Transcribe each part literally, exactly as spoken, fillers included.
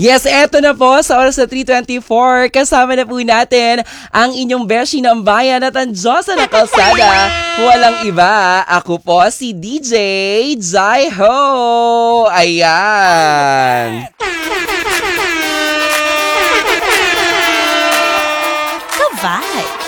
Yes, eto na po sa oras na three twenty-four. Kasama na po natin ang inyong beshi ng bayan at ang Diyosa ng kalsada. Walang iba, ako po si D J Jaiho. Ayan. Ka-vibes.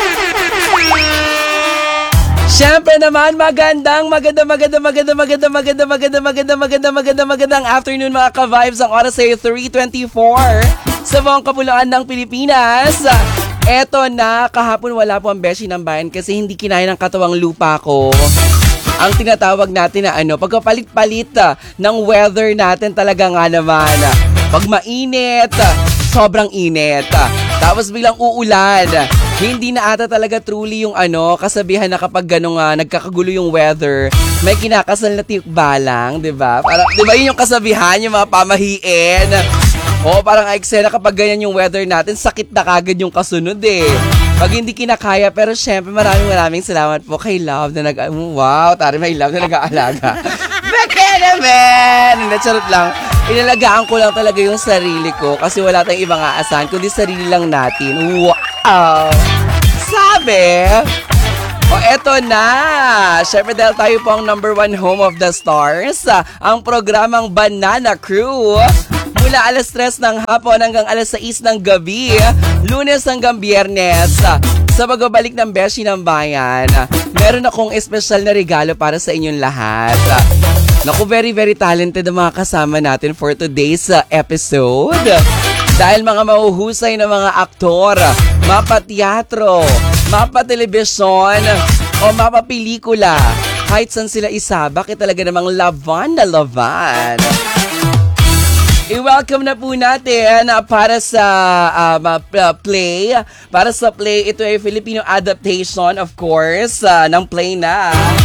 Siyempre naman, magandang, maganda, maganda, maganda, maganda, maganda, maganda, maganda, maganda, maganda, magandang afternoon mga ka-vibes. Ang oras ay three twenty-four sa buong kapuluan ng Pilipinas. Eto na, kahapon wala po ang beshi ng bayan kasi hindi kinaya ng katawang lupa ko. Ang tinatawag natin na ano, pagkapalit-palit ng weather natin talaga nga naman. Pag mainit, sobrang init. Tapos bilang uulan. Hindi na ata talaga truly yung ano, kasabihan na kapag gano'ng uh, nagkakagulo yung weather, may kinakasal na tiyok balang, di ba? Parang, di ba yun yung kasabihan, yung mga pamahiin? O parang eksena kapag ganyan yung weather natin, sakit na kagad yung kasunod eh. Pag hindi kinakaya, pero syempre maraming maraming salamat po kay Love na nag... Wow, tari may Love na nag-aalaga. Beke naman! Hindi, charot lang. Inalagaan ko lang talaga yung sarili ko kasi wala tayong ibang aasahan, kundi sarili lang natin. Wow! Sabi, o eto na, syempre dahil tayo po ang number one home of the stars, ang programang Banana Crew, mula alas tres ng hapon hanggang alas sais ng gabi, Lunes hanggang Biyernes, sa pagbabalik ng Beshi ng Bayan, meron akong espesyal na regalo para sa inyong lahat. Naku, very very talented ang mga kasama natin for today's uh, episode. Dahil mga mahuhusay na mga aktor, mapa-teatro, mapa-telebisyon, o mapa-pelikula. Kahit saan sila isa, bakit talaga namang lavan na lavan? I-welcome na po natin para sa um, uh, play. Para sa play, ito ay Filipino adaptation, of course, uh, ng play na...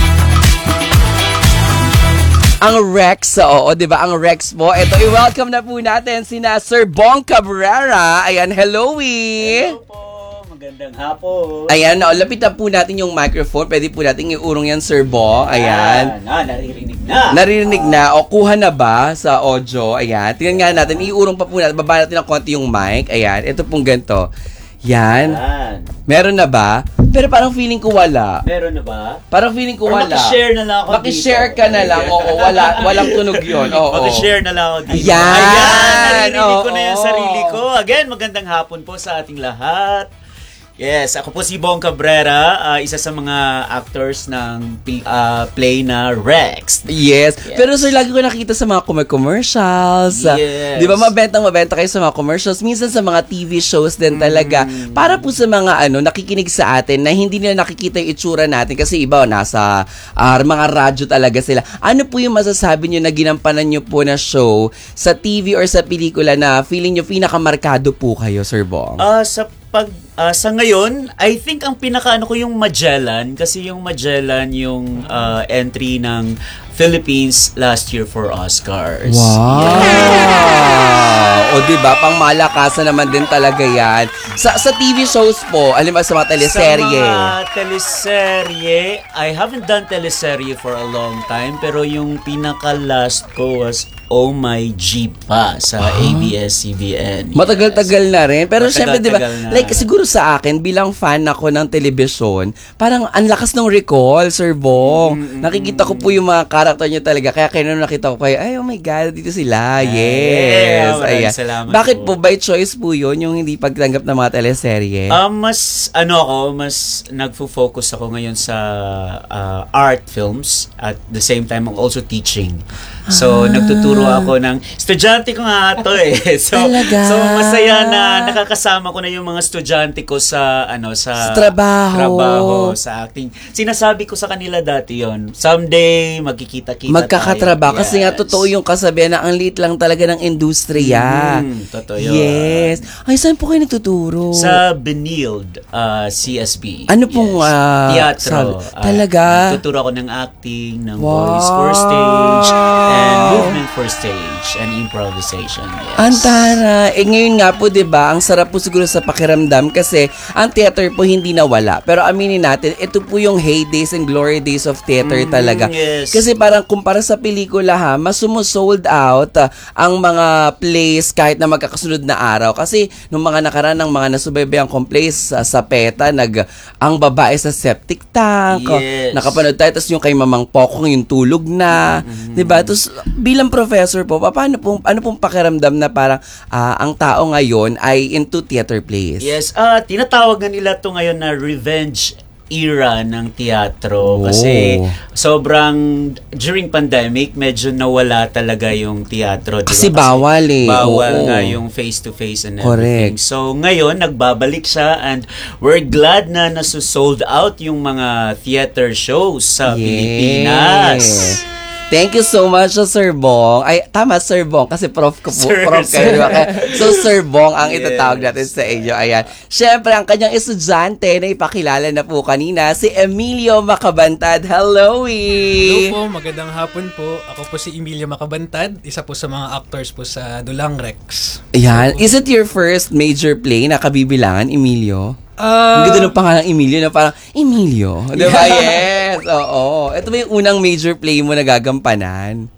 Ang Rex, oo, di ba? Ang Rex po. Ito, i-welcome na po natin sina Sir Bong Cabrera. Ayan, hello, eh. Hello po. Magandang hapon. Ayan, no, lapitan po natin yung microphone. Pwede po natin iurong yan, Sir Bong. Ayan. Ah, naririnig na. Naririnig na. O, kuha na ba sa audio? Ayan. Tingnan nga natin. Iurong pa po natin. Baba natin ng konti yung mic. Ayan. Ito pong ganito. Yan. Ayan. Meron na ba? Pero parang feeling ko wala. Meron na ba? Parang feeling ko Or wala. Maki-share na lang ako Maki-share dito. ka na lang. Oo, wala, walang tunog yun. Oo. Maki-share na lang ako dito. Ayan. Ayan. Naririnig ko Oo. na yung sarili ko. Again, magandang hapon po sa ating lahat. Yes, ako po si Bong Cabrera, uh, isa sa mga actors ng uh, play na Rex. Yes. Yes. Pero sir, lagi ko nakita sa mga commercials. Yes. Di ba mabentang mabenta kayo sa mga commercials? Minsan sa mga T V shows din talaga. Mm. Para po sa mga ano nakikinig sa atin na hindi nila nakikita yung itsura natin kasi iba nasa uh, mga radyo talaga sila. Ano po yung masasabi nyo na ginampanan nyo po na show sa T V or sa pelikula na feeling nyo pinakamarkado po kayo, Sir Bong? Uh, sa pag uh, sa ngayon, I think ang pinakaano ko yung Magellan kasi yung Magellan yung uh, entry ng Philippines last year for Oscars. Wow! Yeah. O diba, pang malakasan naman din talaga yan. Sa sa T V shows po, alam mo sa mga teleserye. Sa mga teleserye, I haven't done teleserye for a long time pero yung pinaka-last ko was Oh My G pa sa ah. A B S C B N. Yes. Matagal-tagal na rin. Pero syempre, di ba, na. like siguro sa akin, bilang fan ako ng telebisyon, parang ang lakas ng recall, Sir Bong. Mm-hmm. Nakikita ko po yung mga karakter niyo talaga. Kaya kaya nung nakita ko kayo, ay, oh my God, dito sila. Yes. Ay, ayan. Salamat Bakit po? po, By choice po yun, yung hindi pagtanggap ng mga teleserye? Uh, mas, ano ako, mas nagfo-focus ako ngayon sa uh, art films. At the same time, I'm also teaching. So, ah. nagtuturo ako ng estudyante ko nga ito eh. So, Talaga? so masaya na nakakasama ko na yung mga estudyante ko sa ano sa, sa trabaho. trabaho, sa acting. Sinasabi ko sa kanila dati yon. Someday magkikita-kita Magkakatrabaho. tayo. Kasi nga totoo yung kasabihan na ang liit lang talaga ng industriya. Mm, totoo yun. Yes. Ay, saan po kayo nagtuturo? Sa Benilde, uh, C S B. Ano pong yes. uh, teatro? Uh, talaga? Nagtuturo ako ng acting, ng wow. voice for stage, and movement for stage and improvisation. Yes. Ang tara. Eh ngayon nga po, 'di ba? Ang sarap po siguro sa pakiramdam kasi ang theater po hindi nawala. Pero aminin natin, ito po yung heydays and glory days of theater Mm, talaga. yes. Kasi parang kumpara sa pelikula ha, mas sumu-sold out ah, ang mga plays kahit na magkakasunod na araw. Kasi nung mga nakaraan ng mga nasubaybayang kong plays sa, sa PETA, nag ang babae sa septic tank. Yes. Nakapanood tayo, tapos yung kay Mamang Pokong yung tulog na. Mm-hmm. 'Di ba? Tapos bilang professor po, paano po, ano pong pakiramdam na parang ah, ang tao ngayon ay into theater plays? Yes, ah tinatawag nga nila to ngayon na revenge era ng teatro kasi Oh. sobrang during pandemic medyo nawala talaga yung teatro, di ba? Kasi bawal eh. Bawal Oo. nga yung face to face and Correct. everything. So ngayon nagbabalik siya and we're glad na nasu-sold out yung mga theater shows sa Pilipinas. Thank you so much, Sir Bong. Ay, tama, Sir Bong. Kasi prof ko po. Sir, prof kayo. sir. Di ba? Kaya- So, Sir Bong ang Yes. itatawag natin sa inyo. Ayan. Siyempre, ang kanyang estudyante na ipakilala na po kanina, si Emilio Macabantad. Hello, Hello eh. po, magandang hapon po. Ako po si Emilio Macabantad, isa po sa mga actors po sa Dulang Rex. Ayan. Is it your first major play na kabibilangan, Emilio? Ah, Ang ganda ng pangalan Emilio na parang, Emilio. Di ba? Yes. Oo. Ito ba yung unang major play mo na gagampanan?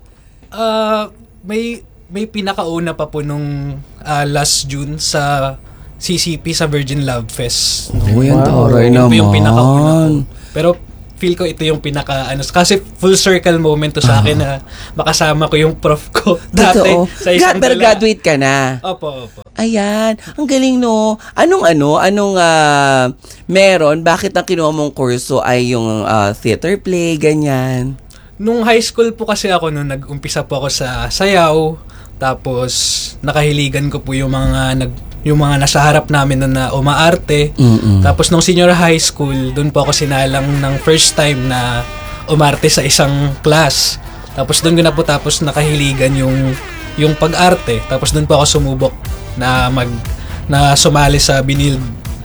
ah, may may pinakauna pa po nung ah, last June sa C C P sa Virgin Love Fest. Oh, yan taray Yun po naman. yung pinakauna po. Pero feel ko ito yung pinaka ano kasi full circle moment to sa akin na makasama ko yung prof ko dati Totoo. sa isang Ga- pero dala. graduate ka na. Opo, opo. Ayan, ang galing no. Anong ano, anong ah, meron? Bakit ang kinuha mong kurso ay yung ah, theater play, ganyan? Nung high school po kasi ako nung nag-umpisa po ako sa sayaw, tapos nakahiligan ko po yung mga nag yung mga nasa harap namin nun na umaarte. Mm-mm. Tapos nung senior high school, doon po ako sinalang ng first time na umarte sa isang class. Tapos doon ko na po tapos nakahiligan yung yung pag-arte. Tapos doon po ako sumubok na mag na sumali sa Binild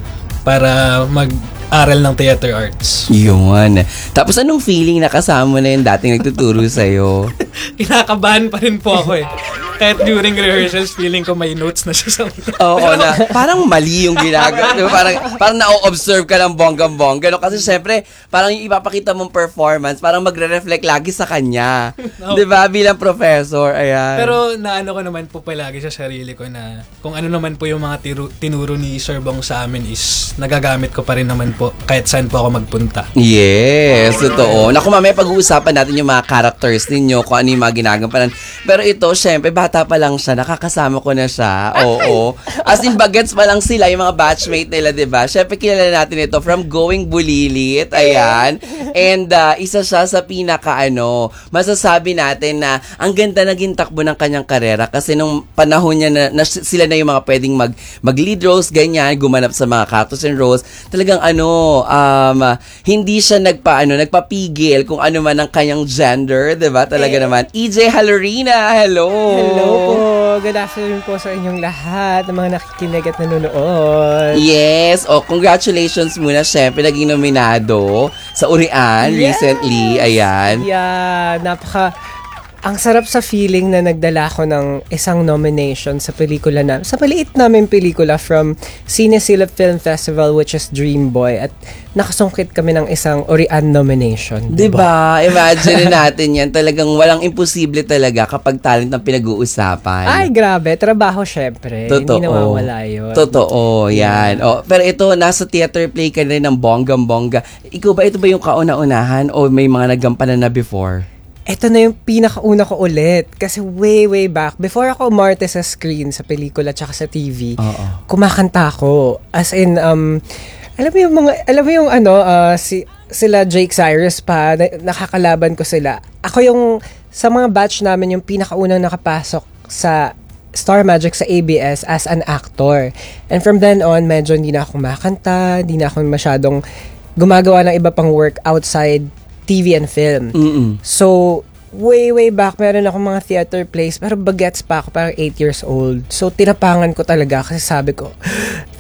para mag-aral ng theater arts. Yun. Tapos anong feeling na kasama na yung dating nagtuturo sa'yo? Kinakabahan pa rin po ako eh. Kahit during rehearsals, feeling ko may notes na siya sa Oo na, parang mali yung ginagawa. Diba? Parang, parang na-observe ka ng bonggang-bongga. No? Kasi syempre, parang yung ipapakita mong performance, parang magre-reflect lagi sa kanya. No. Diba? Bilang professor. Ayan. Pero naano ko naman po palagi sa sarili ko na kung ano naman po yung mga tiru- tinuro ni Sir Bong sa amin is nagagamit ko pa rin naman po kahit saan po ako magpunta. Yes, totoo. Naku, mamaya pag-uusapan natin yung mga characters ninyo, kung ano yung mga ginagampanan. Pero ito, syempre, bata pa lang siya, nakakasama ko na siya. Oo. As in, bagets pa lang sila, yung mga batchmate nila, diba? Syempre, kilala natin ito from Going Bulilit. Ayan. And uh, isa siya sa pinaka, ano, masasabi natin na ang ganda naging takbo ng kanyang karera kasi nung panahon niya na, na sila na yung mga pwedeng mag, mag-lead roles, ganyan, gumanap sa mga cactus and rose. Talagang ano, um, hindi siya nagpa, ano, nagpapigil kung ano man ang kanyang gender, diba? Talaga naman. E J Halorina, hello! Hello po! Good afternoon po sa inyong lahat ng mga nakikinig at nanonood. Yes, oh, congratulations muna. Syempre, naging nominado sa Urian Yes! recently. Ayan. Yeah, napaka... Ang sarap sa feeling na nagdala ko ng isang nomination sa pelikula na, sa maliit namin pelikula from Cinesilip Film Festival, which is Dream Boy, at nakasungkit kami ng isang Urian nomination. Diba? Imagine natin yan. Talagang walang imposible talaga kapag talent ang pinag-uusapan. Ay, grabe. Trabaho, syempre. Totoo. Hindi nawawala yun. Totoo, yan. Oh, pero ito, nasa theater play ka rin ng bonggang-bongga. Ikaw ba, ito ba yung kauna-unahan o may mga nagampanan na before? Ito na yung pinakauna ko ulit. Kasi way, way back, before ako umarte sa screen, sa pelikula, tsaka sa T V, Oo. kumakanta ako. As in, um, alam mo yung mga, alam mo yung ano, uh, si, sila Jake Cyrus pa, na, nakakalaban ko sila. Ako yung, sa mga batch namin, yung pinakaunang nakapasok sa Star Magic sa A B S as an actor. And from then on, medyo hindi na ako kumakanta, hindi na ako masyadong gumagawa ng iba pang work outside T V and film. Mm-mm. So, way, way back, meron ako mga theater plays, pero bagets pa ako, parang eight years old. So, tinapangan ko talaga kasi sabi ko,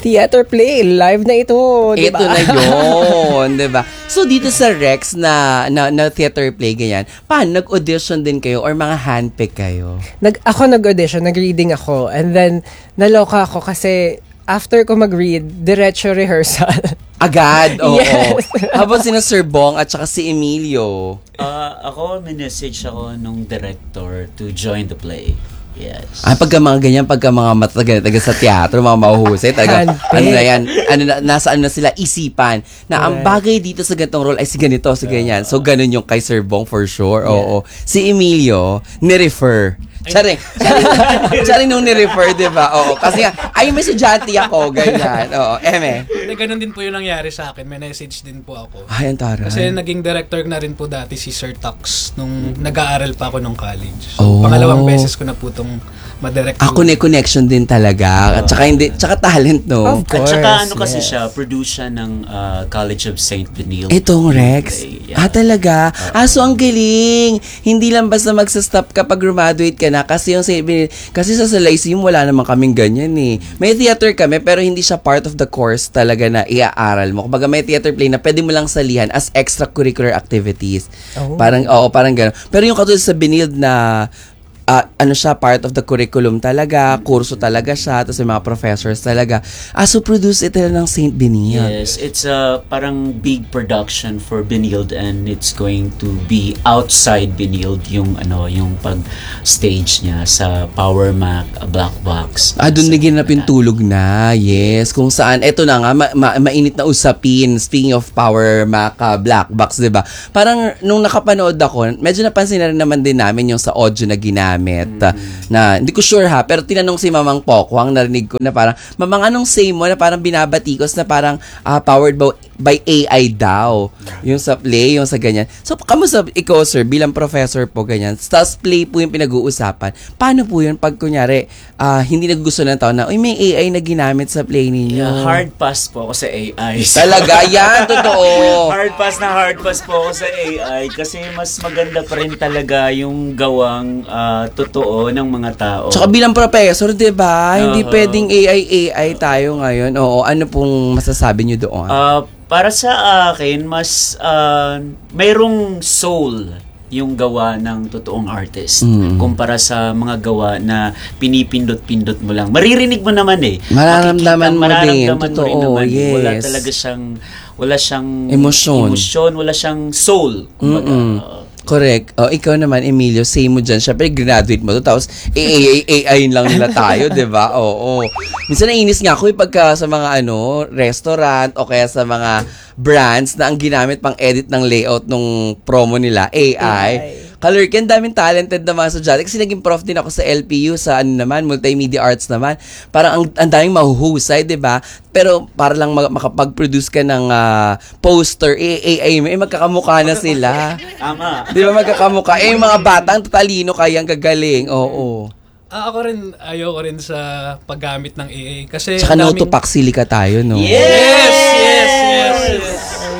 theater play, live na ito, di ba? Ito na yun, di ba? So, dito sa Rex na, na, na theater play, ganyan, paano, nag-audition din kayo or mga handpick kayo? Nag, ako nag-audition, nag-reading ako, and then, naloka ako kasi after ko mag-read, diretso rehearsal. Agad, oo. Yes. Habang sina Sir Bong at saka si Emilio. Ah, ako, minessage ako nung director to join the play. Yes. Ay, pagka mga ganyan, pagka mga matagal taga sa teatro, mga mahuhusay, talaga, Handpick. ano na yan, ano na, nasa ano na sila, isipan, na ang bagay dito sa ganitong role ay si ganito, si ganyan. So, ganun yung kay Sir Bong for sure, oo. Si Emilio, ni-refer. Charing, charing, charing nung ni-refer, di ba? Oo, kasi nga, ay, may estudyante ako, ganyan. Oo, eme. Hindi, ganun din po yung nangyari sa akin. May message din po ako. Ay, ang taray. Kasi naging director na rin po dati si Sir Tux nung nag-aaral pa ako nung college. Oh. So, pangalawang beses ko na po itong madirect. Ako na connection din talaga. At saka hindi, tsaka talent, no? Of At course, saka ano kasi yes. siya, produce siya ng uh, College of Saint Benilde. Itong Rex? Yeah. Ah, talaga? Ah, so ang galing. Hindi lang basta magsa-stop kapag graduate ka na. Kasi yung sa, kasi sa Lyceum, wala naman kaming ganyan eh. May theater kami, pero hindi siya part of the course talaga na iaaral mo. Kumbaga may theater play na pwede mo lang salihan as extracurricular activities. Oh. Parang, oo, parang gano'n. Pero yung katulad sa Benilde na ah, ano siya, part of the curriculum talaga, kurso talaga siya, tapos may mga professors talaga. Ah, so produce ito ng Saint Benilde. Yes, it's a parang big production for Benilde and it's going to be outside Benilde yung ano, yung pag-stage niya sa Power Mac Black Box. Ah, doon Sa- naginap yung tulog na. Yes. Kung saan, eto na nga, ma- ma- mainit na usapin. Speaking of Power Mac uh, Black Box, diba? Parang nung nakapanood ako, medyo napansin na rin naman din namin yung sa audio na ginamit. Uh, na, hindi ko sure ha, pero tinanong si Mamang Pokwang, narinig ko na parang, Mamang, anong say mo na parang binabatikos na parang uh, powered by, by A I daw. Yung sa play, yung sa ganyan. So, kamusta ikaw, sir, bilang professor po, ganyan, stars play po yung pinag-uusapan. Paano po yun pag kunyari, uh, hindi nagugusto ng tao na, uy, may A I na ginamit sa play ninyo. Yeah, hard pass po ako sa A I. Talaga, yan, totoo. Hard pass na hard pass po ako sa A I kasi mas maganda pa rin talaga yung gawang ah, totoo ng mga tao. Tsaka bilang professor, di ba? Hindi Oo. pwedeng A I, A I tayo ngayon. Oo, ano pong masasabi nyo doon? Ah, para sa akin, mas ah, mayroong soul yung gawa ng totoong artist Mm. kumpara sa mga gawa na pinipindot-pindot mo lang. Maririnig mo naman eh. Mararamdaman Makikita, mo din. mararamdaman mo rin Totoo, naman. Wala yes. talaga siyang wala siyang Emosyon. emosyon, wala siyang soul. Kumbaga, Mm-mm. oo. Correct. O, ikaw naman, Emilio, same mo dyan. Siyempre, graduate mo to. Tapos, A I, A I lang nila tayo, di ba? Oo. Minsan, nainis nga ako eh, pagka sa mga ano, restaurant o kaya sa mga brands na ang ginamit pang edit ng layout nung promo nila, A I. A I. Kalurk, yan daming talented na mga estudyante. Kasi naging prof din ako sa L P U, sa ano naman, multimedia arts naman. Parang ang, ang daming mahuhusay, di ba? Pero para lang mag- makapag-produce ka ng ah, poster, eh, A I, eh, magkakamukha na sila. Tama. Di ba magkakamukha? Eh, yung mga bata, ang tatalino kaya ang gagaling. Oo. Ah, ako rin, ayoko rin sa paggamit ng A I. Kasi Tsaka ang no to daming- paksili ka tayo, no? Yes! Yes, yes, yes, yes.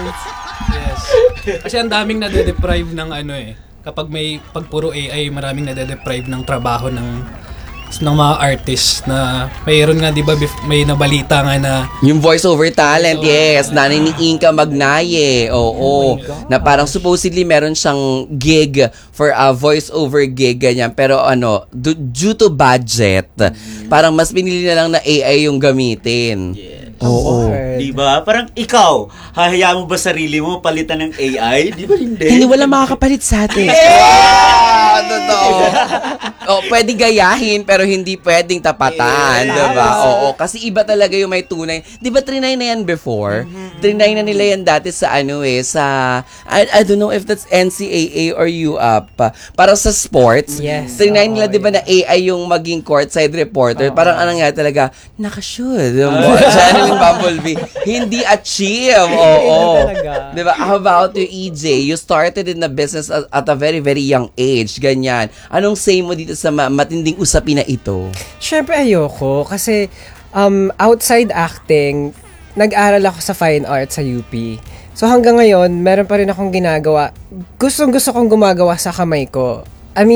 Yes. Kasi ang daming nade-deprive ng ano eh. Kapag may pagpuro A I, maraming nade-deprive ng trabaho ng ng mga artist na mayroon nga 'di ba bef- may nabalita nga na Yung voice-over talent, yes. Nanay ni Inka Magnaye. Oo. Na parang supposedly meron siyang gig for a voice-over gig, ganyan. Pero ano, du- due to budget, parang mas pinili na lang na A I yung gamitin. Oo. Di ba? Parang ikaw, hahayaan mo ba sarili mo palitan ng A I? Di ba hindi? Hindi, wala makakapalit sa atin. Yeah! Totoo. Oh, pwede gayahin, pero hindi pwedeng tapatan, Yes. di ba? Oo, kasi iba talaga yung may tunay. Di ba trinay na yan before? Trinay na nila yan dati sa ano eh, sa, I, I don't know if that's N C A A or U A P. Para sa sports. Yes. Trinay Oo, nila, di ba, na A I yung maging courtside reporter. Parang ano nga talaga, nakashoot. Siya ano yung Bumblebee. Hindi achieve. Oo. Hindi talaga. Di ba? How about you, E J? You started in the business at, at a very, very young age. Ganyan. Anong say mo dito sa ma- matinding usapin na ito? Syempre ayoko kasi um, outside acting, nag-aral ako sa fine arts sa U P. So hanggang ngayon, meron pa rin akong ginagawa. Gustong gusto kong gumagawa sa kamay ko. I mean,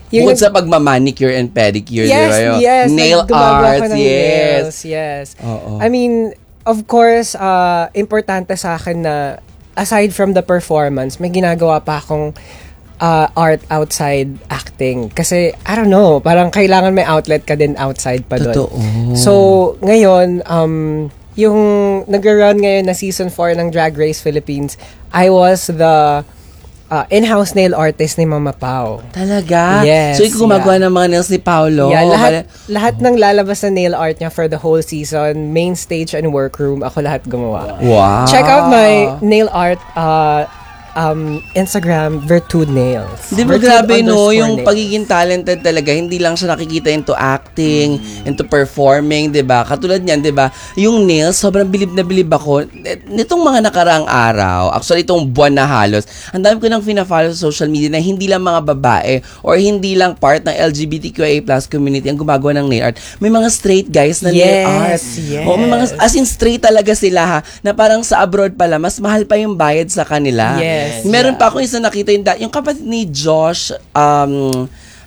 Yung Bukod sa pagmamanicure and pedicure, di yes, ba? Yung yes. nail Gumagawa art, ako ng yes. nails, yes. Oo. I mean, of course, uh, importante sa akin na aside from the performance, may ginagawa pa akong uh, art outside acting. Kasi, I don't know, parang kailangan may outlet ka din outside pa doon. Totoo. So, ngayon, um, yung nag-run ngayon na season four ng Drag Race Philippines, I was the uh, in-house nail artist ni Mama Pao. Talaga? Yes, So, ikaw gumagawa yeah. ng mga nails ni Paolo? Yeah, lahat, lahat ng lalabas na nail art niya for the whole season, main stage and workroom, ako lahat gumawa. Wow. Check out my nail art uh, um, Instagram, Virtude Nails. Di ba Virtude grabe no, underscore yung nails. pagiging talented talaga, hindi lang siya nakikita into acting, into performing, di ba? Katulad niyan, di ba? Yung nails, sobrang bilib na bilib ako. Nitong mga nakaraang araw, actually itong buwan na halos, ang dami ko nang fina-follow sa social media na hindi lang mga babae or hindi lang part ng L G B T Q I A plus community ang gumagawa ng nail art. May mga straight guys na nail Yes, art. yes. O, may mga, as in straight talaga sila ha, na parang sa abroad pala, mas mahal pa yung bayad sa kanila. Yes. Meron pa ako isa nakita yung, da- yung kapatid ni Josh, um,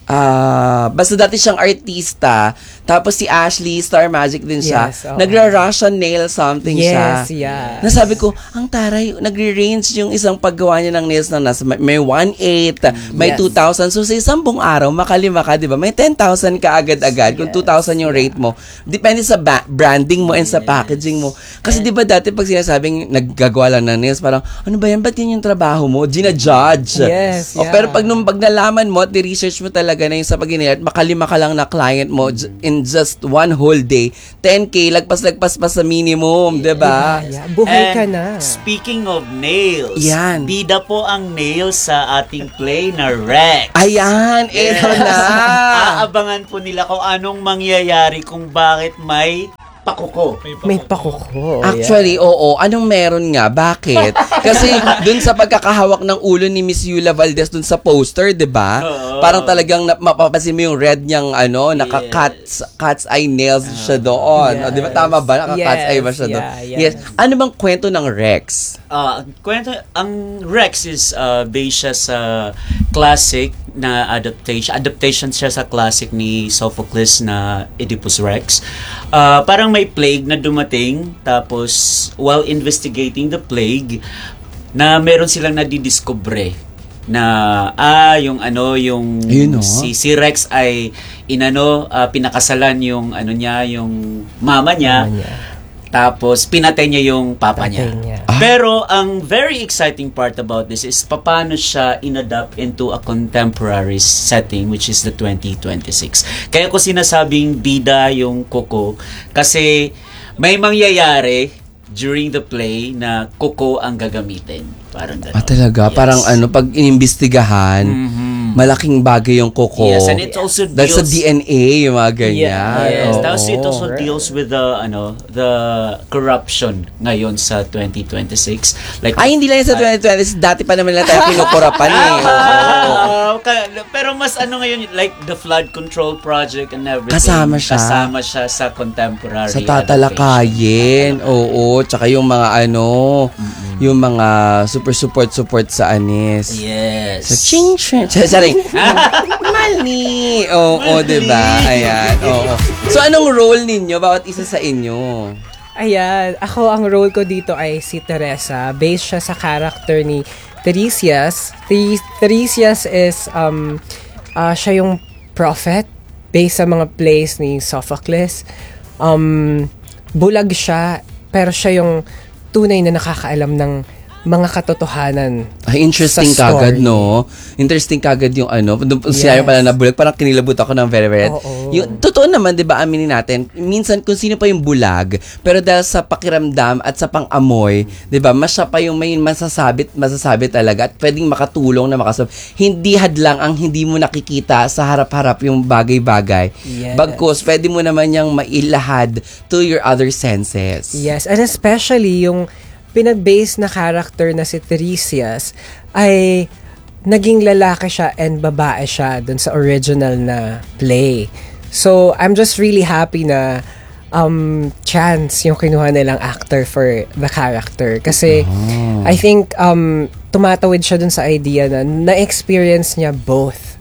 ah, basta dati siyang artista, tapos si Ashley, Star Magic din siya. Yes, oo. Nagra-Russian nail something siya. Yes, yeah. Nasabi ko, ang taray, nagre-range yung isang paggawa niya ng nails na nasa, may- may one eight, may Yes. two thousand. So sa isang buong araw, makalima ka, di ba? May ten thousand ka agad-agad. Kung two thousand yung rate mo. Depende sa ba- branding mo and sa packaging mo. Kasi di ba dati pag sinasabing naggagawa lang ng nails, parang, ano ba yan? Ba't yun yung trabaho mo? Gina-judge. Yes, O, yeah. pero pag nung pag nalaman mo at research mo talaga na yung sa pag-nail art, makalima ka lang na client mo j- in just one whole day, ten K, lagpas-lagpas pa sa minimum, di ba? Yeah, buhay ka And na. speaking of nails, Yan. bida po ang nails sa ating play na Rex. Ayan, eto na. Aabangan po nila kung anong mangyayari kung bakit may pakuko. May pakuko. Actually, oo. Anong meron nga? Bakit? Kasi dun sa pagkakahawak ng ulo ni Miss Yula Valdez dun sa poster, di ba? Oo. Parang talagang na- mapapansin mo yung red niyang ano, naka-cat's cat's eye nails siya doon. O, di ba? Tama ba? Naka-cat's Yes, eye ba siya doon? yeah, yeah. Yes. Ano bang kwento ng Rex? Ah, kwento, ang Rex is uh, based siya sa classic na adaptation. Adaptation siya sa classic ni Sophocles na Oedipus Rex. Ah, parang may plague na dumating, tapos while investigating the plague, na meron silang nadidiscover na ah yung ano yung Ayun, no? si si Rex ay inano ah, pinakasalan yung ano niya yung mama niya. Mama niya. Tapos, pinatay niya yung papa Patay niya. niya. Pero, ang very exciting part about this is paano siya inadapt into a contemporary setting, which is the twenty twenty-six. Kaya ko sinasabing bida yung Coco, kasi may mangyayari during the play na Coco ang gagamitin. Parang gano'n. Ah, talaga? Yes. Parang ano, pag inimbestigahan, malaking bagay yung Coco. Yes, and it also Dahil sa deals- D N A, yung mga ganyan. Yes, Oo. tapos it also deals with the ano the corruption ngayon sa twenty twenty-six. Like Ay, hindi lang yan sa twenty twenty. Dati pa naman lang tayo kinukurapan eh. Oo. Ah, ka- pero mas ano ngayon, like the flood control project and everything. Kasama siya. Kasama siya sa contemporary Sa tatalakayin. Oo. Tsaka yung mga ano, yung mga super support support sa anis. Yes. Sa ching ching. Sorry. Mali. Oo, diba? Ayan. Oo. So, anong role ninyo? Bawat isa sa inyo? Ayan, ako ang role ko dito ay si Teresa. Based siya sa character ni Tiresias. Ter- Tiresias is, um, uh, siya yung prophet based sa mga plays ni Sophocles. Um, bulag siya, pero siya yung tunay na nakakaalam ng mga katotohanan. Ay, interesting Sa kagad, story. no? Interesting kagad yung ano. Doon Yes. sinabi pala na bulag, parang kinilabot ako ng very, very. Oo. Yung, totoo naman, di ba, aminin natin, minsan kung sino pa yung bulag, pero dahil sa pakiramdam at sa pang-amoy, di ba, mas siya pa yung may masasabit, masasabi talaga at pwedeng makatulong na makasab. Hindi hadlang ang hindi mo nakikita sa harap-harap yung bagay-bagay. Yes. Bagkus, pwede mo naman yung mailahad to your other senses. Yes, and especially yung pinag-base na character na si Tiresias ay naging lalaki siya and babae siya dun sa original na play. So, I'm just really happy na um, Chance yung kinuha nilang actor for the character. Kasi, I think um, tumatawid siya dun sa idea na na-experience niya both.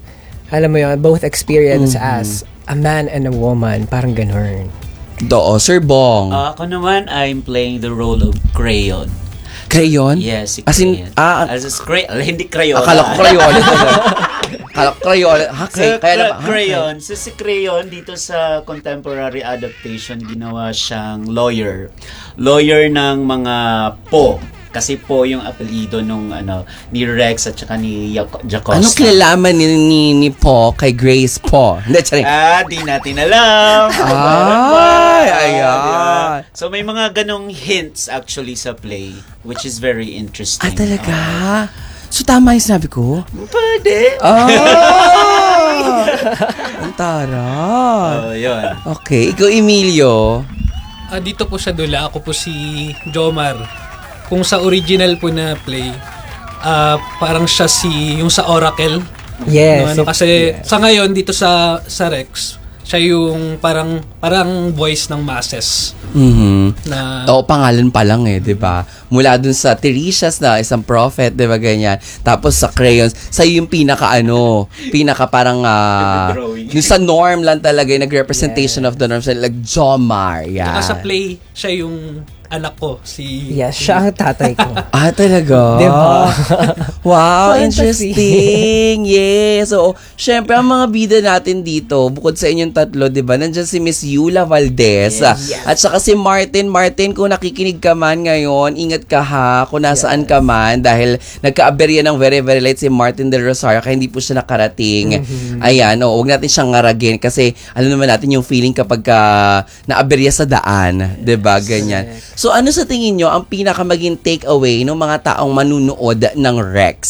alam mo yun, both experience as a man and a woman. Parang ganun. Doo, Sir Bong. Ah, ako naman, I'm playing the role of Crayon. Crayon? Yes, si As in, Crayon. ah, As a cray- hindi Crayon. akala ko Crayon. Akala ko Crayon. Ha, So, kay, kaya na Cra- ba? Crayon. So, si Crayon, dito sa contemporary adaptation, ginawa siyang lawyer. Lawyer ng mga po. Kasi po yung apelido nung ano ni Rex at saka ni Jac- Jacosta. Ano kilalaman ni, ni, ni Po kay Grace Po? Hindi, charing. Ah, di natin alam. Ay, Ah, ayan. diba? So may mga ganong hints actually sa play, which is very interesting. Ah, talaga? So, tama yung sinabi ko? Ah, pwede. Ah! Ang taray. Oh, yun. Okay, ikaw, Emilio. Ah, dito po sa Dula, ako po si Jomar. Kung sa original po na play, ah parang siya si, yung sa Oracle. Yes. No, ano, kasi sa ngayon, dito sa sa Rex, siya yung parang parang voice ng masses. Mhm. Na, Oo, pangalan pa lang eh, 'di ba? Mula dun sa Tiresias na isang prophet, 'di ba ganyan. Tapos sa Crayons, sa yung pinaka ano, pinaka parang ah, Drawing. yung sa norm lang talaga yung nag-representation of the norm, so, like Jomar, yeah. saka sa play, siya yung anak ko, si... Yes, siya ang tatay ko. Ah, talaga? Diba? Wow, Fantasy. interesting. Yes. So, syempre, ang mga bida natin dito, bukod sa inyong tatlo, di ba, nandiyan si Miss Yula Valdez. Yes. At saka si Martin. Martin, kung nakikinig ka man ngayon, ingat ka ha, kung nasaan ka man, dahil nagka-aberya ng very, very late si Martin Del Rosario, kaya hindi po siya nakarating. Ayan, o, huwag natin siyang ngaragin, kasi alam naman natin yung feeling kapag ka naaberya sa daan, di ba, ganyan. So, ano sa tingin nyo ang pinaka maging takeaway ng mga taong manunood ng Rex?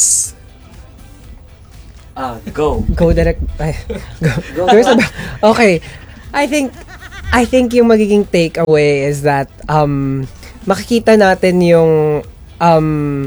Ah, go. Go direct. Ay, go. There's a- okay. I think I think yung magiging takeaway is that um makikita natin yung um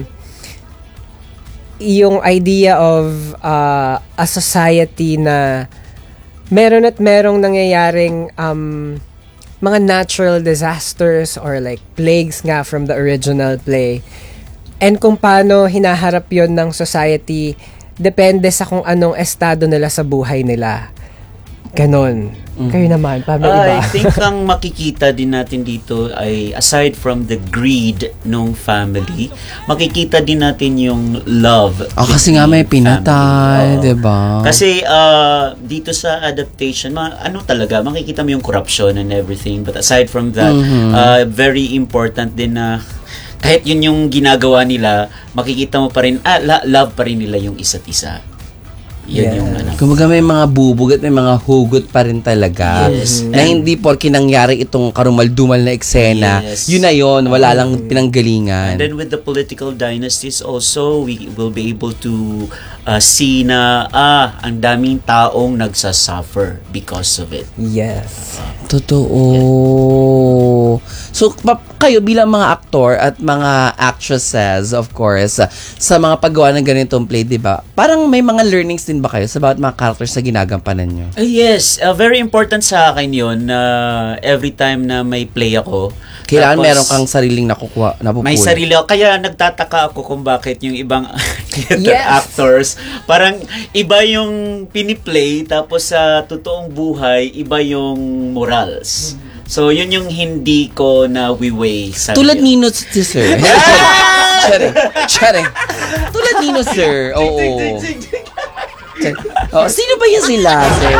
yung idea of uh, a society na meron at merong nangyayaring um mga natural disasters or like plagues nga from the original play. And kung paano hinaharap yon ng society, depende sa kung anong estado nila sa buhay nila. Ganon. Kayo naman, paano iba? I think ang makikita din natin dito ay aside from the greed ng family, makikita din natin yung love. Oh, kasi nga may between pinatay, family. Oo. diba? Kasi uh, dito sa adaptation, ma- ano talaga, makikita mo yung corruption and everything. But aside from that, uh, very important din na kahit yun yung ginagawa nila, makikita mo pa rin, ah, la- love pa rin nila yung isa't isa. Yun Yeah. yung ano. Kumbaga may mga bubog at may mga hugot pa rin talaga. Yes. Na hindi porke nangyari itong karumal-dumal na eksena, Yes. yun na yun, wala lang pinanggalingan. And then with the political dynasties also, we will be able to uh, see na, ah, ang daming taong nagsasuffer because of it. Yes. Totoo. So, pa- kayo bilang mga aktor at mga actresses, of course, uh, sa mga paggawa ng ganitong play, di ba? Parang may mga learnings din ba kayo sa bawat mga characters na ginagampanan nyo? Uh, yes, uh, very important sa akin yun na every time na may play ako. Kailangan tapos meron kang sariling nakukuha, napupulot. may sarili ako. Kaya nagtataka ako kung bakit yung ibang theater Yes. actors, parang iba yung piniplay, tapos sa totoong buhay, iba yung morals. So, yun yung hindi ko na wiway sa Tulad Nino si Sir. Charing. Charing. Tulad Nino Sir. Oo. Charing. Oh, sino ba yan sila, Sir?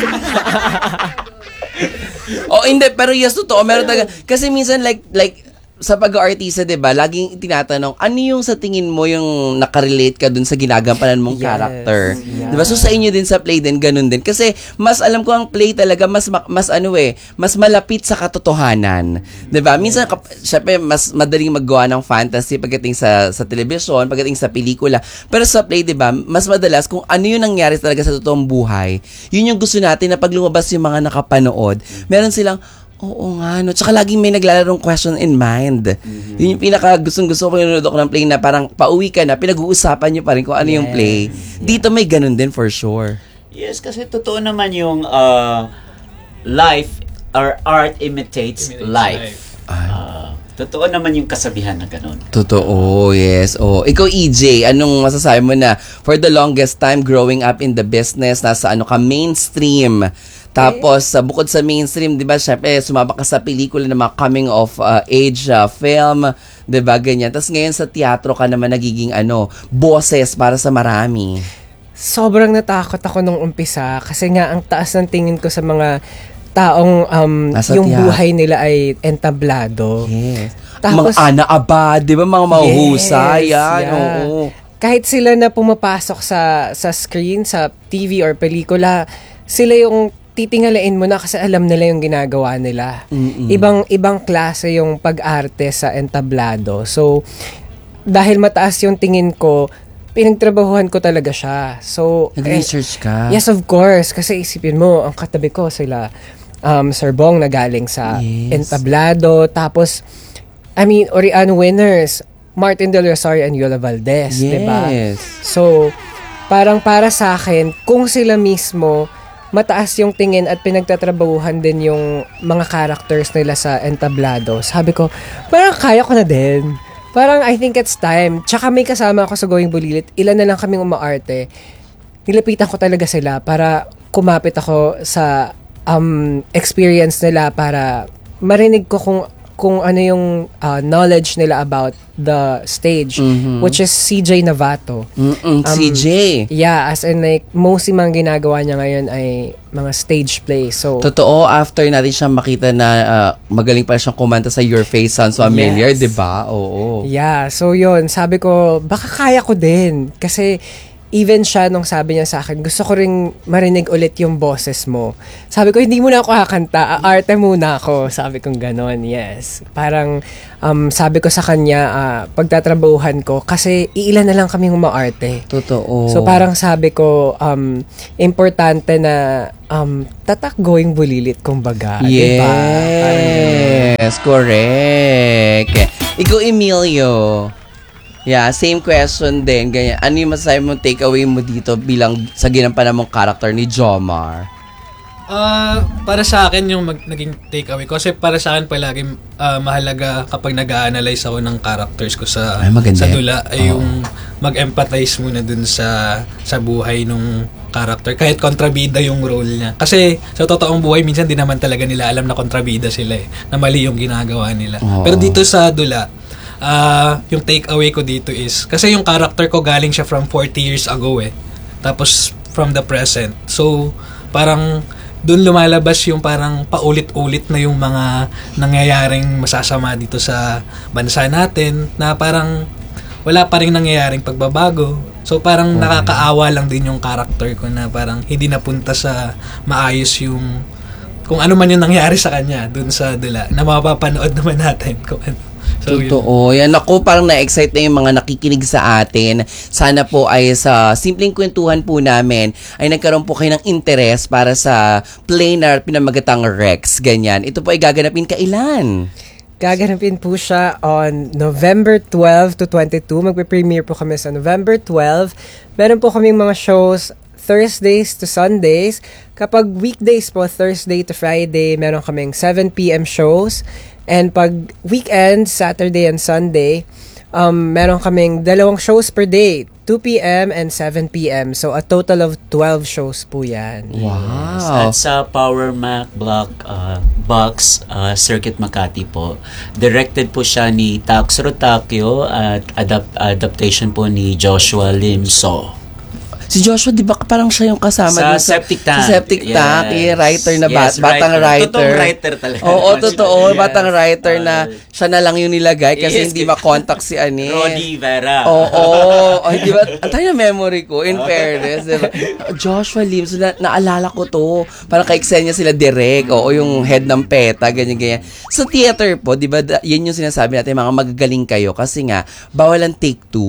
Oh, hindi. Pero yes, totoo. Meron talaga. Kasi minsan, like, like, sa pag-artista, diba, laging tinatanong, ano yung sa tingin mo yung nakarelate ka dun sa ginagampanan mong Yes. character? Yeah. Diba? So, sa inyo din sa play din, ganun din. Kasi, mas alam ko ang play talaga, mas, ma- mas ano eh, mas malapit sa katotohanan. Diba? Minsan, kap- syempre, mas madaling maggawa ng fantasy pagdating sa, sa telebisyon, pagdating sa pelikula. Pero sa play, diba, mas madalas kung ano yung nangyari talaga sa totoong buhay, yun yung gusto natin na pag lumabas yung mga nakapanood, meron silang, oo nga, no. Tsaka laging may naglalarong question in mind. Mm-hmm. Yun yung pinaka gustong-gusto ko yung ako ng play na parang pauwi ka na, pinag-uusapan nyo pa rin kung ano yung play. Dito may ganun din for sure. Yes, kasi totoo naman yung uh, life or art imitates, Imitates life. life. Uh, Totoo naman yung kasabihan na ganun. Totoo, yes. Oh, ikaw E J, anong masasabi mo na for the longest time growing up in the business, nasa ano ka mainstream. Tapos sa bukod sa mainstream, 'di ba, syempre sumama ka sa pelikula ng mga coming of uh, age uh, film, 'di ba, ganyan. Tapos ngayon sa teatro ka naman nagiging ano, boses para sa marami. Sobrang natakot ako nung umpisa kasi nga ang taas ng tingin ko sa mga taong um, Nasa yung tiyak. buhay nila ay entablado. Yes. Tapos- mga Ana Abad, 'di ba, mga mahusay, Yes, yan. yeah. Oo. Kahit sila na pumapasok sa sa screen, sa T V or pelikula, sila yung titingalain mo na kasi alam nila yung ginagawa nila. Mm-mm. Ibang ibang klase yung pag-arte sa entablado. So, dahil mataas yung tingin ko, pinagtrabahuhan ko talaga siya. So, Nag-research ka? Yes, of course. Kasi isipin mo, ang katabi ko sila, um, Sir Bong na galing sa Yes. entablado. Tapos, I mean, Oriano winners, Martin Del Rosario and Yola Valdez, Yes. di ba? So, parang para sa akin, kung sila mismo, mataas yung tingin at pinagtatrabahuhan din yung mga characters nila sa entablado. Sabi ko, parang kaya ko na din. Parang I think it's time. Tsaka may kasama ako sa Going Bulilit. Ilan na lang kaming umaarte. Nilapitan ko talaga sila para kumapit ako sa um, experience nila para marinig ko kung kung ano yung uh, knowledge nila about the stage, Mhm. which is C J Navato. Mm-mm, Um, C J. Yeah, as in like, mostly mga ginagawa niya ngayon ay mga stage play. So, Totoo, after natin siyang makita na uh, magaling pala siyang kumanta sa Your Face Sounds Familiar, Yes. di ba? Oo. yeah. So, yun. Sabi ko, baka kaya ko din. Kasi, even siya nung sabi niya sa akin, gusto ko ring marinig ulit yung boses mo. Sabi ko, hindi muna ako kakanta, arte muna ako. Sabi kong ganon, yes. Parang, um, sabi ko sa kanya, uh, pagtatrabahuhan ko, kasi iilan na lang kaming umaarte. Totoo. So parang sabi ko, um, importante na um, tatak going bulilit, kumbaga. Yes, Diba? Parang ganun. correct. Ikaw, Emilio. Yeah, same question din. Ganyan. Ano yung masasabi mo, takeaway mo dito bilang sa ginampanan mong character ni Jomar? Ah, para sa akin yung mag, naging takeaway ko kasi para sa akin palagi ah, mahalaga kapag nag-a-analyze ako ng characters ko sa Ay, maganda sa yan. dula ay Oo. yung mag-empathize muna dun sa sa buhay nung character kahit kontrabida yung role niya. Kasi sa totoong buhay minsan di naman talaga nila alam na kontrabida sila eh, na mali yung ginagawa nila. Oo. Pero dito sa dula, ah yung takeaway ko dito is kasi yung character ko galing siya from forty years ago eh. Tapos from the present. So parang doon lumalabas yung parang paulit-ulit na yung mga nangyayaring masasama dito sa bansa natin na parang wala pa rin nangyayaring pagbabago. So parang nakakaawa lang din yung character ko na parang hindi napunta sa maayos yung kung ano man yung nangyari sa kanya doon sa dula na mapapanood naman natin kung ano. So, yun. Totoo. Yan ako, parang na-excite na yung mga nakikinig sa atin. Sana po ay sa simpleng kwentuhan po namin ay nagkaroon po kayo ng interest para sa play na pinamagatang Rex. Ganyan. Ito po ay gaganapin kailan? Gaganapin po siya on November twelve to twenty-two. Magpe-premiere po kami sa November twelve. Meron po kaming mga shows Thursdays to Sundays. Kapag weekdays po, Thursday to Friday, meron kaming seven p.m. shows. And pag weekend, Saturday and Sunday, um, meron kaming dalawang shows per day, two p.m. and seven p.m. So, a total of twelve shows po yan. Wow. At sa Power Mac Block uh, Box uh, Circuit Makati po, directed po siya ni Taxro Takyo at adapt- adaptation po ni Joshua Lim So. Si Joshua, di ba parang siya yung kasama Sa dun Septic Tank. Sa Septic Tank, eh, writer na Yes, bat, batang writer. Totoong writer talaga. Oo, totoo. Yes. Batang writer na siya na lang yung nilagay kasi Yes. hindi makontak si Ani. Rodi Vera. Oo. Ay, di ba? Ang tayo na memory ko, in fairness. Di ba? Joshua Lim, so na, naalala ko to. Parang kaiksen niya sila direct. Oo, yung head ng PETA, ganyan-ganyan. Sa theater po, di ba, da- yan yung sinasabi natin, mga magagaling kayo kasi nga, bawal ang take two.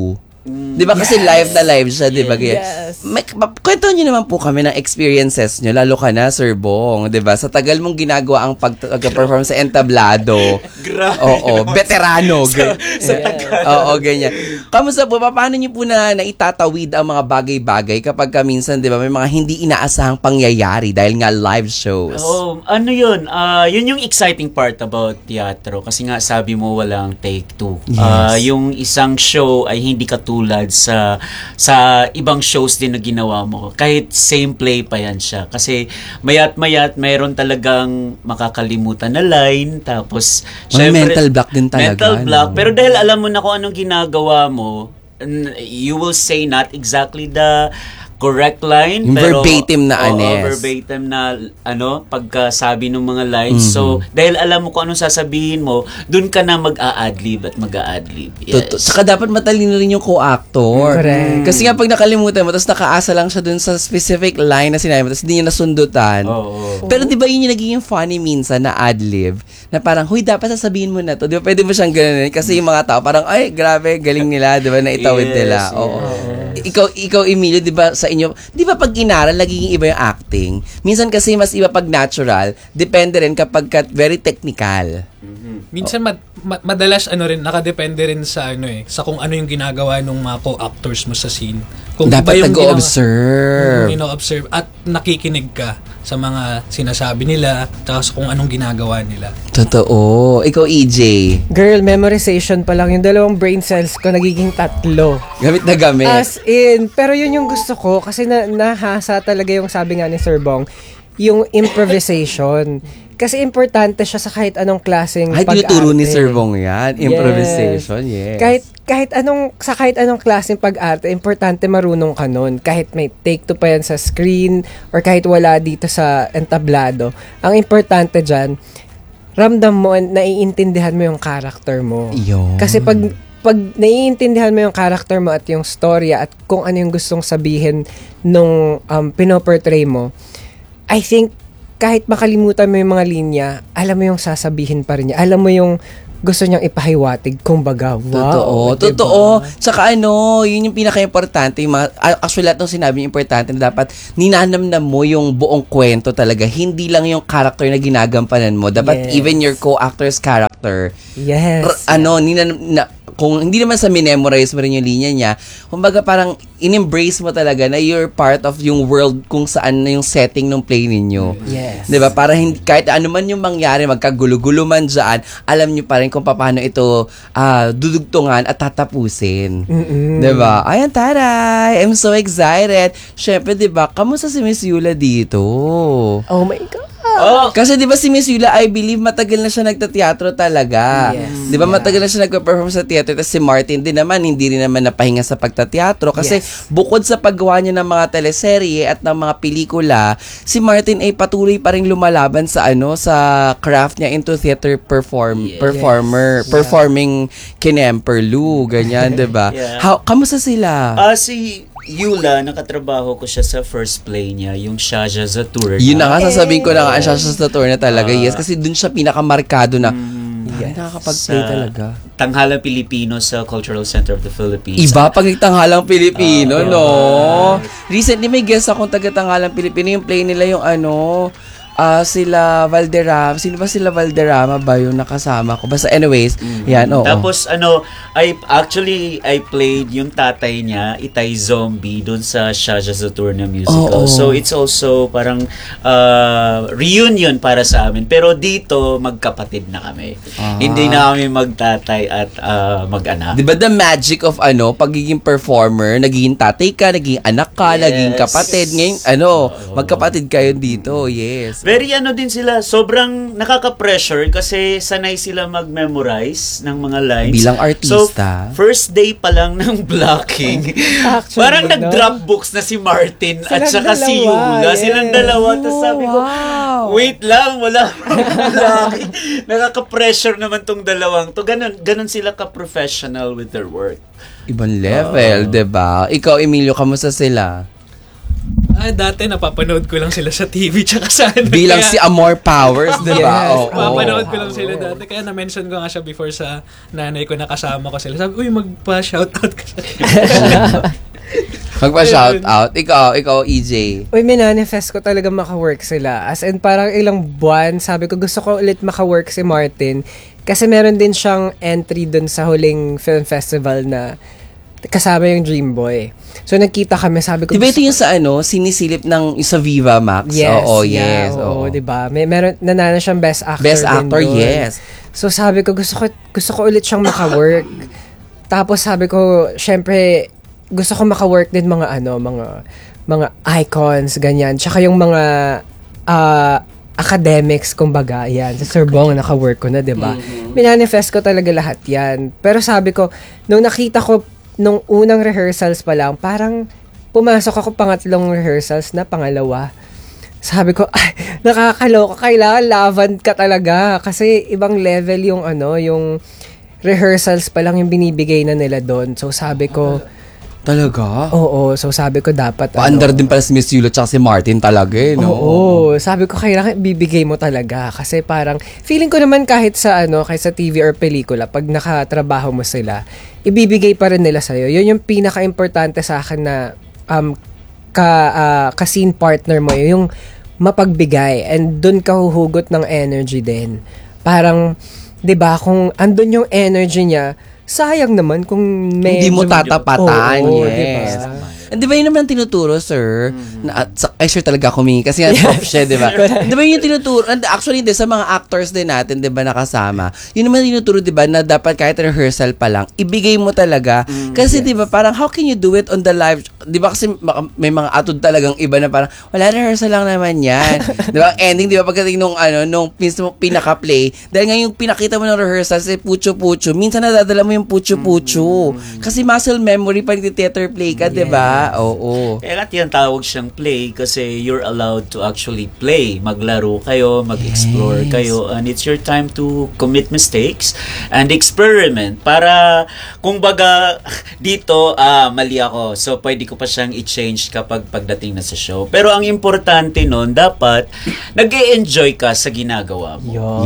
Di ba kasi live na live siya, di ba? Kaya, Yes. may, ma- kwento nyo naman po kami ng experiences nyo, lalo ka na, Sir Bong, di ba? Sa tagal mong ginagawa ang pag- pag-perform sa entablado. Grabe. Oo, veterano. Sa, gan- sa tagal. Oo, ganyan. Kamusta po, pa- paano nyo po na naitatawid ang mga bagay-bagay kapag ka minsan, di ba, may mga hindi inaasahang pangyayari dahil nga live shows? Oh, ano yun? Ah, yun yung exciting part about teatro. Kasi nga, sabi mo, walang take two. Ah, yung isang show ay hindi katulad sa sa ibang shows din na ginawa mo. Kahit same play pa yan siya. Kasi mayat mayat mayroon talagang makakalimutan na line. Tapos, May syempre, mental block din talaga, Mental block. no? Pero dahil alam mo na kung anong ginagawa mo, n- you will say not exactly the correct line, Yung pero verbatim na oo, anes. verbatim na ano, pagkasabi ng mga lines. Mhm. So, dahil alam mo kung anong sasabihin mo, dun ka na mag-a-adlib at mag-a-adlib. Totoo. Yes. Saka dapat matalino rin yung co-actor. Correct. Kasi nga pag nakalimutan mo, tapos nakaasa lang siya dun sa specific line na sinabi mo, tapos hindi niya nasundutan. Oo. Pero di ba yun yung naging funny minsan na ad-lib? Na parang, huy, dapat sasabihin mo na to. Di ba pwede mo siyang ganun? Kasi yung mga tao, parang, ay, grabe, galing nila. Di ba, naitawid Yes, nila. yes. Oo. Ikaw, ikaw, Emilio, di ba, sa inyo, di ba pag inaral, nagiging iba yung acting? Minsan kasi mas iba pag natural. Depende rin kapag ka- very technical. Minsan mad- ma- madalas ano rin nakadepende rin sa ano eh, sa kung ano yung ginagawa ng mga co-actors mo sa scene. Kung Dapat iba yung ginawa- nag-observe. Kung ino-observe at nakikinig ka sa mga sinasabi nila tapos kung anong ginagawa nila. Totoo. Ikaw, E J. Girl, memorization pa lang. Yung dalawang brain cells ko nagiging tatlo. Gamit na gamit. As in, pero yun yung gusto ko kasi na, nahasa talaga yung sabi nga ni Sir Bong, yung improvisation. Kasi importante siya sa kahit anong klaseng Ay, pag-arte. tinuturo ni Sir Bong yan. Improvisation, yes. Kahit kahit anong sa kahit anong klaseng pag-arte, importante marunong ka nun. Kahit may take two pa yan sa screen or kahit wala dito sa entablado. Ang importante dyan, ramdam mo, naiintindihan mo yung character mo. Yun. Kasi pag pag naiintindihan mo yung character mo at yung storya at kung ano yung gustong sabihin nung um, pinoportray mo, I think kahit makalimutan mo yung mga linya, alam mo yung sasabihin pa rin niya. Alam mo yung gusto niyang ipahiwatig. Kumbaga, wow. Totoo, diba? totoo. Tsaka ano, yun yung pinaka-importante. Yung mga, actually, lahat ng sinabi yung importante na dapat ninanamnam mo yung buong kwento talaga. Hindi lang yung character na ginagampanan mo. Dapat Yes. even your co-actor's character. Yes. R- ano, ninanam, na, kung hindi naman sa minemorize mo rin yung linya niya, kumbaga parang in-embrace mo talaga na you're part of yung world kung saan na yung setting ng play ninyo. Yes. 'Di ba? Para hindi, kahit ano man yung mangyari, magkagulo-gulo man dyan, alam nyo pa rin kung paano ito ah, dudugtungan at tatapusin. Mm-mm. 'Di ba? Ayan, taray! I'm so excited. Syempre, 'di ba? Kamusta si Miss Yula dito? Oh my God. Oh, Kasi 'di ba si Miss Yula, I believe matagal na siya nagtateatro talaga. Yes. 'Di ba matagal na siya nagpe-perform sa theater. Tapos si Martin din naman hindi rin naman napahinga sa pagtateatro kasi bukod sa paggawa niya ng mga teleserye at ng mga pelikula, si Martin ay patuloy pa ring lumalaban sa ano sa craft niya into theater perform Yes. performer, performing kinemperlu, ganyan, 'di ba? Yeah. How kamusta sila? ah, si Yula, nakatrabaho ko siya sa first play niya, yung Shaja Zaturna. Yun na nga, sasabihin ko na nga, siya sa tour na talaga. yes, kasi dun siya pinakamarkado na, Mm, ay, nakakapag-play sa talaga. Tanghalang Pilipino sa Cultural Center of the Philippines. Iba pag tanghalang Pilipino, Ah, no? Recently, may guest akong taga-tanghalang Pilipino. Yung play nila yung ano, ah sila Valderrama. Sino ba sila Valderrama ba yung nakasama ko? Basta anyways, yan, oo. Tapos ano, I actually I played yung tatay niya, Itay Zombie, doon sa Shaja Zaturna musical. Oo. So it's also parang uh, reunion para sa amin. Pero dito magkapatid na kami. Ah. Hindi na kami magtatay at uh, mag-anak. Di ba the magic of ano, pagiging performer, naging tatay ka, naging anak ka, Yes. naging kapatid. Ngayon, ano, magkapatid kayo dito, yes. Very ano din sila, sobrang nakaka-pressure kasi sanay sila mag-memorize ng mga lines. Bilang artista. So, first day pa lang ng blocking, Actually, parang no? nag-drop books na si Martin at Silang saka si dalawa, Yula. yes. Silang dalawa. Tapos Oh, sabi ko, wow. wait lang, wala pang blocking. Nakaka-pressure naman tong dalawang to. Ganon, ganon sila ka-professional with their work. Ibang level, 'di ba? Ikaw, Emilio, kamusta sila? Ah, dati napapanood ko lang sila sa T V tsaka sa ano. Bilang kaya- si Amor Powers, di ba? Yes. Oo. Napapanood ko lang sila dati. Kaya na-mention ko nga siya before sa nanay ko na kasama ko sila. Sabi, uy, magpa-shoutout ka sa Magpa-shout out. Ikaw, ikaw, E J. Uy, minanifest ko talaga maka-work sila. As in, parang ilang buwan, sabi ko, gusto ko ulit maka-work si Martin. Kasi meron din siyang entry dun sa huling film festival na kasama yung Dream Boy. So, nagkita kami, sabi ko, Di ba ito gusto yung sa ano, sinisilip ng sa Viva Max? Yes, Oo, yeah, yes. oo, oo. 'di ba? May meron nanalo siyang best actor. Best din actor, doon. yes. So sabi ko gusto ko gusto ko ulit siyang maka-work. Tapos sabi ko, syempre gusto ko maka-work din mga ano, mga mga icons ganyan. Tsaka yung mga ah, academics kumbaga, yan. Sa Sorbonne naka-work ko na, 'di ba? Mm-hmm. Minanifest ko talaga lahat 'yan. Pero sabi ko, nung nakita ko nung unang rehearsals pa lang, parang pumasok ako pangatlong rehearsals na pangalawa. Sabi ko, ay, nakakaloka. Kailangan laban ka talaga. Kasi ibang level yung ano, yung rehearsals pa lang yung binibigay na nila doon. So sabi ko, Talaga? oo. So sabi ko dapat, Pa-under ano, din pala si Miss Yulo tsaka si Martin talaga eh, no? Oo. Sabi ko, kailangan bibigay mo talaga. Kasi parang, feeling ko naman kahit sa ano, kahit sa T V or pelikula, pag nakatrabaho mo sila, ibibigay pa rin nila sa'yo. Yun yung pinaka-importante sa akin na um, ka, uh, ka-scene partner mo, yung mapagbigay. And dun ka huhugot ng energy din. Parang, 'di ba, kung andun yung energy niya, sayang naman kung medyo... Hindi mo tatapatan, Oo, yes. diba? And di ba yun naman tinuturo, sir? Na, at sa, ay, sure talaga kumingi. Kasi nga, prof siya, di ba? Di ba yun yung tinuturo? And actually, di, sa mga actors din natin, di ba, nakasama, yun naman tinuturo, di ba, na dapat kahit rehearsal pa lang, ibigay mo talaga. Kasi, di ba, parang, how can you do it on the live? Di ba, kasi baka may mga atod talagang iba na parang, wala, rehearsal lang naman yan. Di ba, ending, di ba, pagdating nung, ano, nung mismo pinaka-play, dahil nga yung pinakita mo ng rehearsal, si pucho-pucho, minsan nadadala mo yung pucho-pucho. Kasi muscle memory, pag theater play ka, di ba? Oo. Kaya nga tinatawag siyang play kasi you're allowed to actually play. Maglaro kayo, mag-explore Yes. kayo, and it's your time to commit mistakes and experiment. Para, kung baga, dito, ah, mali ako. So, pwede ko pa siyang i-change kapag pagdating na sa show. Pero ang importante nun, dapat, nag-e-enjoy ka sa ginagawa mo. Yun.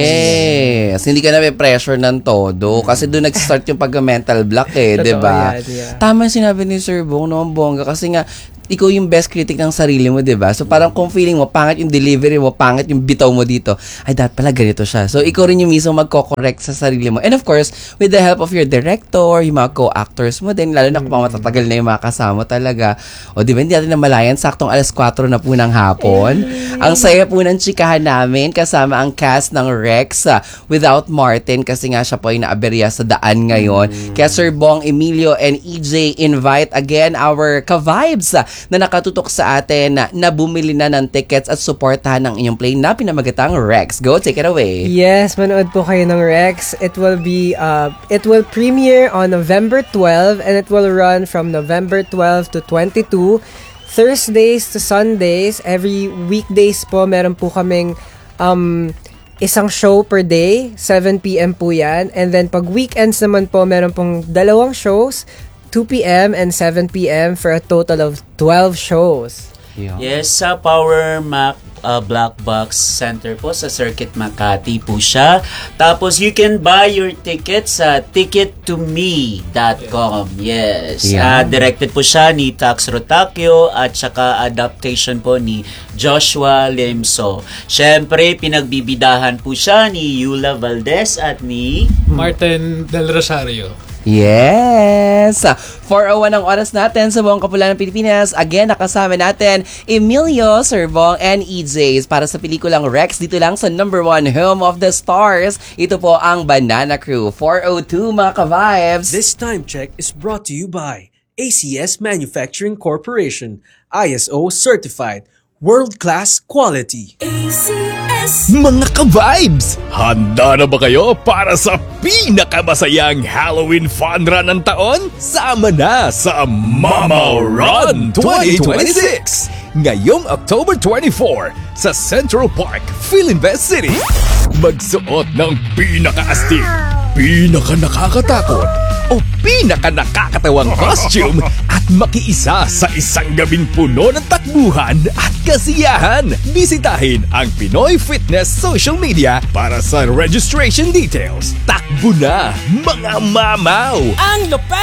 Yes. Hindi ka na may pressure ng todo. Kasi doon nag-start yung pag-mental block eh, Totoo di ba? yan, yeah. Tama yung sinabi ni Sir Bong, no, ang bongga. Kasi nga, ikaw yung best critic ng sarili mo, di ba? So parang kung feeling mo, pangit yung delivery mo, pangit yung bitaw mo dito, ay dapat pala ganito siya. So ikaw rin yung mismo magko-correct sa sarili mo. And of course, with the help of your director, yung mga co-actors mo din, lalo na kung matatagal na yung mga kasama talaga. O di ba, hindi natin namalayan, saktong alas kwatro na po ng hapon. Ang saya po ng chikahan namin, kasama ang cast ng Rex uh, without Martin, kasi nga siya po ay naaberya sa daan ngayon. Kaya Sir Bong, Emilio, and E J, invite again our ka-vibes uh, na nakatutok sa atin na, na bumili na ng tickets at suportahan ng inyong play na pinamagatang Rex. Go, take it away. Yes, manood po kayo ng Rex. It will be, uh, it will premiere on November twelfth and it will run from November twelfth to twenty-two. Thursdays to Sundays, every weekdays po, meron po kaming um, isang show per day, seven p.m. po yan. And then pag weekends naman po, meron pong dalawang shows, two p.m. and seven p.m. for a total of twelve shows. Yes, sa Power Mac uh, Black Box Center po sa Circuit Makati po siya. Tapos you can buy your tickets sa ticket to me dot com. Yes. Yeah. Uh, directed po siya ni Tax Rotakyo at saka adaptation po ni Joshua Limso. Syempre, pinagbibidahan po siya ni Yula Valdez at ni Martin Del Rosario. Yes! four oh one ang oras natin sa buong Kapuluan ng Pilipinas. Again, nakasama natin Emilio, Sir Bong, and E J para sa pelikulang Rex dito lang sa number one Home of the Stars. Ito po ang Banana Crew. four oh two mga ka-vibes. This time check is brought to you by A C S Manufacturing Corporation, I S O certified, world-class quality. Mga ka-vibes! Handa na ba kayo para sa pinakamasayang Halloween fun run ng taon? Sama na sa Mama Run twenty twenty-six! Ngayong October twenty-fourth sa Central Park, Philinvest City. Magsuot ng pinaka-astig, pinaka-nakakatakot, o pinaka-nakakatawang costume at makiisa sa isang gabing puno ng takbuhan at kasiyahan. Bisitahin ang Pinoy Fitness social media para sa registration details. Takbo na, mga mamaw! Ang lupet!